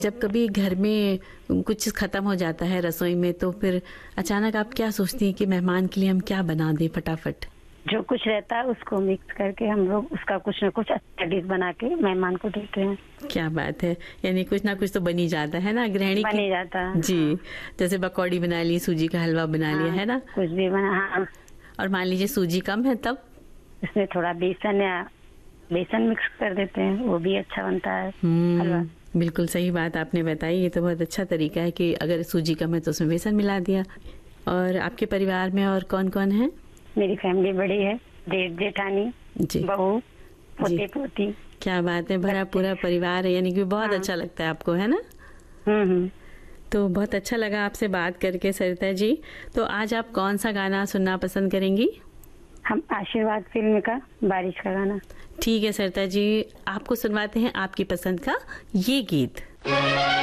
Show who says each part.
Speaker 1: जब कभी घर में कुछ खत्म हो जाता है रसोई में, तो फिर अचानक आप क्या सोचती हैं कि मेहमान के लिए हम क्या बना दें फटाफट?
Speaker 2: जो कुछ रहता है उसको मिक्स करके हम लोग उसका कुछ न कुछ अच्छा डिश बना के मेहमान को देते हैं।
Speaker 1: क्या बात है, यानी कुछ ना कुछ तो बन ही जाता है ना गृहिणी
Speaker 2: बन ही जाता है।
Speaker 1: जी। जैसे पकौड़ी बना ली, सूजी का हलवा बना लिया, है ना?
Speaker 2: कुछ भी बना। हाँ,
Speaker 1: और मान लीजिए सूजी कम है तब?
Speaker 2: इसमें थोड़ा बेसन मिक्स कर देते हैं, वो भी अच्छा बनता है हलवा।
Speaker 1: बिल्कुल सही बात आपने बताई। ये तो बहुत अच्छा तरीका है कि अगर सूजी कम है तो उसमें बेसन मिला दिया। और आपके परिवार में और कौन कौन है?
Speaker 2: मेरी फैमिली बड़ी है, जेठ जेठानी,
Speaker 1: जी
Speaker 2: बहू,
Speaker 1: जी,
Speaker 2: पोते पोती।
Speaker 1: क्या बात है, भरा पूरा परिवार है, यानी कि बहुत अच्छा लगता है आपको, है ना? तो बहुत अच्छा लगा आपसे बात करके सरिता जी। तो आज आप कौन सा गाना सुनना पसंद करेंगी?
Speaker 2: हम आशीर्वाद फिल्म का बारिश का गाना।
Speaker 1: ठीक है सरिता जी, आपको सुनवाते हैं आपकी पसंद का ये गीत।